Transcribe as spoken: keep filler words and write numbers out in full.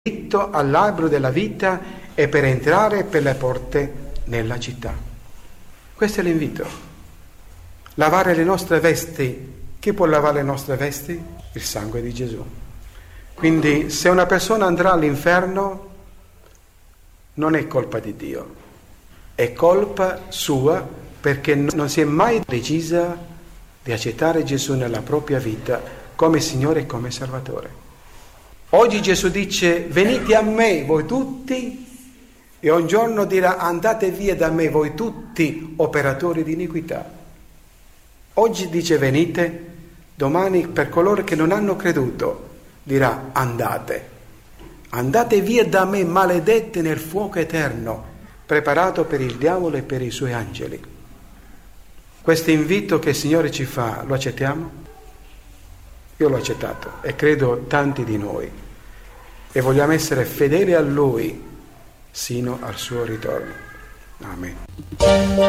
diritto all'albero della vita e per entrare per le porte nella città. Questo è l'invito. Lavare le nostre vesti. Chi può lavare le nostre vesti? Il sangue di Gesù. Quindi se una persona andrà all'inferno non è colpa di Dio, è colpa sua perché non si è mai decisa di accettare Gesù nella propria vita come Signore e come Salvatore. Oggi Gesù dice: venite a me voi tutti, e un giorno dirà: andate via da me voi tutti operatori di iniquità. Oggi dice venite, domani per coloro che non hanno creduto dirà: andate, andate via da me maledetti nel fuoco eterno preparato per il diavolo e per i suoi angeli. Questo invito che il Signore ci fa, lo accettiamo? Io l'ho accettato e credo tanti di noi, e vogliamo essere fedeli a Lui sino al suo ritorno. Amen.